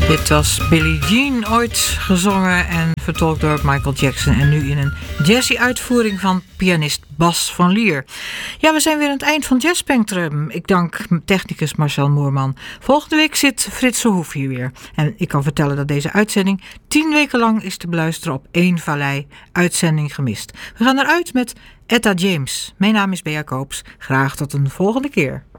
Dit was Billie Jean, ooit gezongen en vertolkt door Michael Jackson. En nu in een jazzy uitvoering van pianist Bas van Lier. Ja, we zijn weer aan het eind van Jazz Spectrum. Ik dank technicus Marcel Moerman. Volgende week zit Frits Verhoef hier weer. En ik kan vertellen dat deze uitzending 10 weken lang is te beluisteren op 1 Vallei. Uitzending gemist. We gaan eruit met Etta James. Mijn naam is Bea Koops. Graag tot een volgende keer.